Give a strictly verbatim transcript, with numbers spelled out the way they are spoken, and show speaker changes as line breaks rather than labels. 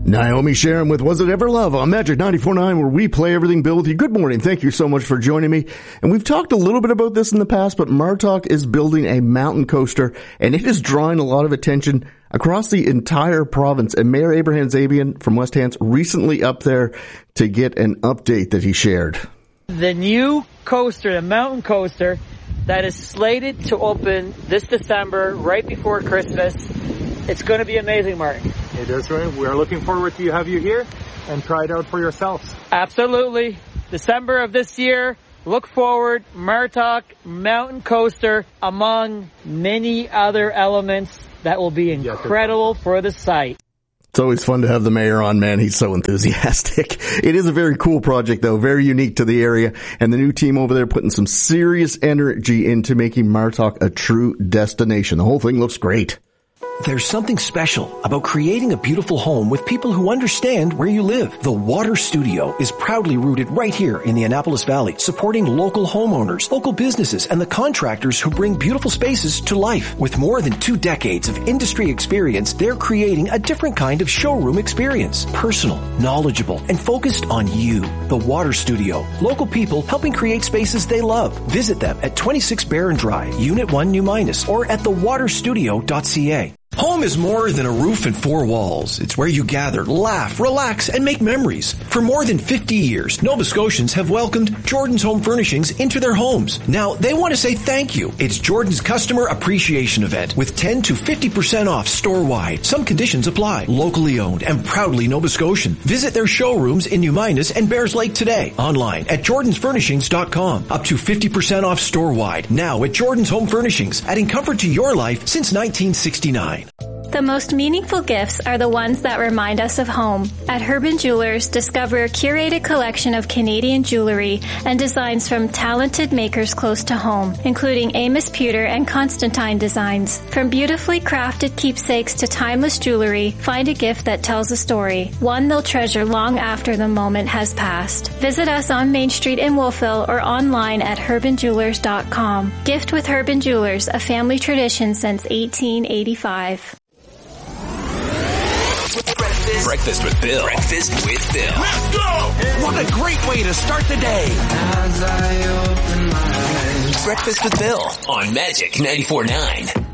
Naomi Sharon with Was It Ever Love on Magic ninety-four point nine, where we play everything Bill with you. Good morning. Thank you so much for joining me. And we've talked a little bit about this in the past, but Martok is building a mountain coaster, and it is drawing a lot of attention across the entire province. And Mayor Abraham Zabian from West Hants recently up there to get an update that he shared.
The new coaster, the mountain coaster, that is slated to open this December, right before Christmas. It's going to be amazing, Mark.
It is, right? We are looking forward to have you here and try it out for yourselves.
Absolutely. December of this year. Look forward. Martok Mountain Coaster, among many other elements that will be incredible yes, for the site.
It's always fun to have the mayor on, man. He's so enthusiastic. It is a very cool project, though, very unique to the area. And the new team over there putting some serious energy into making Martok a true destination. The whole thing looks great.
There's something special about creating a beautiful home with people who understand where you live. The Water Studio is proudly rooted right here in the Annapolis Valley, supporting local homeowners, local businesses, and the contractors who bring beautiful spaces to life. With more than two decades of industry experience, they're creating a different kind of showroom experience. Personal, knowledgeable, and focused on you. The Water Studio. Local people helping create spaces they love. Visit them at twenty-six Barron Drive, Unit one, New Minas, or at the water studio dot c a. Home is more than a roof and four walls. It's where you gather, laugh, relax, and make memories. For more than fifty years, Nova Scotians have welcomed Jordan's Home Furnishings into their homes. Now, they want to say thank you. It's Jordan's Customer Appreciation Event with ten to fifty percent off store-wide. Some conditions apply. Locally owned and proudly Nova Scotian. Visit their showrooms in New Minas and Bears Lake today. Online at jordans furnishings dot com. Up to fifty percent off store-wide. Now at Jordan's Home Furnishings, adding comfort to your life since nineteen sixty-nine.
The most meaningful gifts are the ones that remind us of home. At Herbin Jewelers, discover a curated collection of Canadian jewelry and designs from talented makers close to home, including Amos Pewter and Constantine designs. From beautifully crafted keepsakes to timeless jewelry, find a gift that tells a story, one they'll treasure long after the moment has passed. Visit us on Main Street in Wolfville or online at herbin jewelers dot com. Gift with Herbin Jewelers, a family tradition since eighteen eighty-five.
Breakfast, Breakfast with Bill. Breakfast with Bill.
Let's go!
What a great way to start the day. As I open my eyes. Breakfast with Bill on Magic ninety-four point nine.